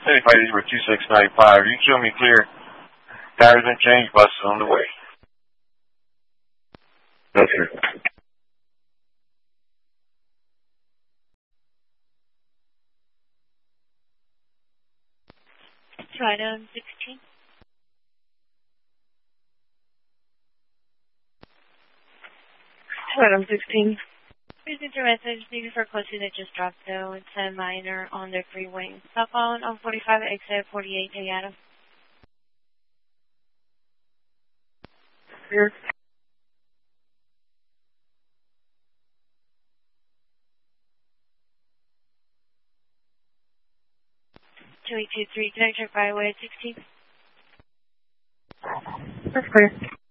Anybody, these were 2695. You can show me clear. Tires been changed, bus is on the way. Yes, sir. Item 16. Item 16. Please enter message. Thank you for closing that just dropped though. It's a minor on the freeway. Southbound on 45 exit 48 Adam. Here. 2823 Connector Byway 16. That's clear.